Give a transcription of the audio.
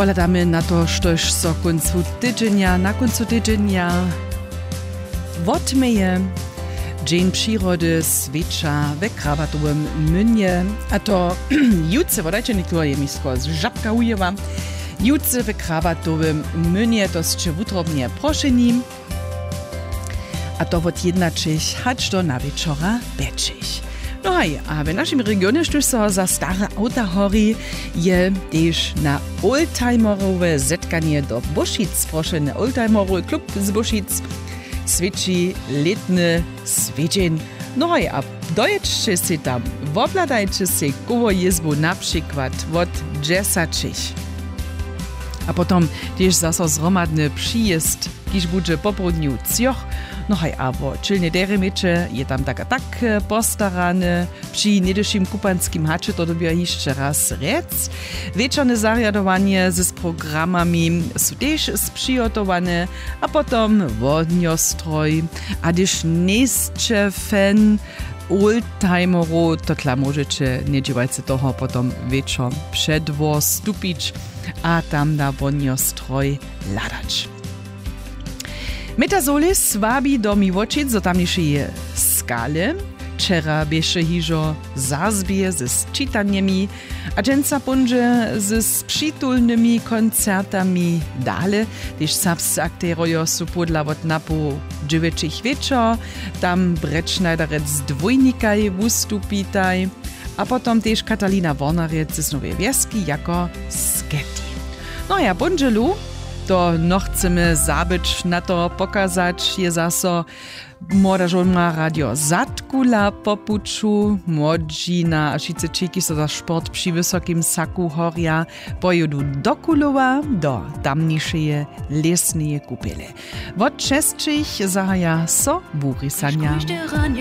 Pohľadáme na to, štož so na koncu tydzienia odmieje Dzień Przyrody Swecza we Krabatowym Młynie, a to jutce, wodajcie niektóre je misko z Żabka ujewa, jutce we Krabatowym Młynie, to jest wutrobnie proszeni, a to od 11 hać do na wieczora beczich. No hej, a w naszym regionie sztuž so za stare auta hori je też na oldtimerowe zetkanie do Buschic proszeny oldtimerowy klub z Buschic Switchi letny swiedzin. No hej, a dojedźcie si tam, wobladajcie si koło jezbu na przykład od 10. A potom też zaso zromadny przyjazd, kiż bude po południu cioch. No hej, a wo čilne deremeče je tam tak postarane. Przy niedyszym kupanskim hacze to dobia jeszcze raz rec. Wieczorne zariadowanie z programami są też sprzygotowane, a potom wodniostroj. A gdyż nächste fan oldtimeru, to tla możecie nie dziewajcie toho potom wieczor przed dwór stupić, a tam na wodniostroj ladać. Metasolis wabi do Miłočic, zo tamniejszej skale. Wczera bieše hižo zazbie ze czytaniami, a dżęca punże z przytulnymi koncertami dale. Też serbscy akterojo su podla od napu 9 wieczor, tam Brettschneiderec dwójnikaj wustupitaj, a potom też Katalina Warnerec z Nowej Wieski jako Sketi. No ja, bądźelu, to no chcemy zabyć na to pokazać, je zaso młoda żona radio Zatkula popuczu, młodzina, a wszyscy czeki so za sport przy wysokim saku horia pojedu do Kulowa, do tamniejszej lesnej kupele. Od 6 zahaja so burisania.